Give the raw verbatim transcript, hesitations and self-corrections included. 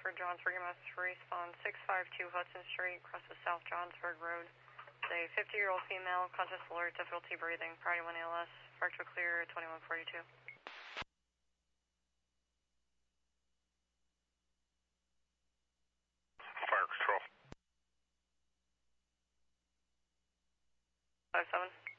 for Johnsburg, M S respond six five two Hudson Street, across the South Johnsburg Road. It's a fifty-year-old female, conscious alert, difficulty breathing, priority one A L S, fracture clear, twenty-one forty-two. Fire control. Five seven.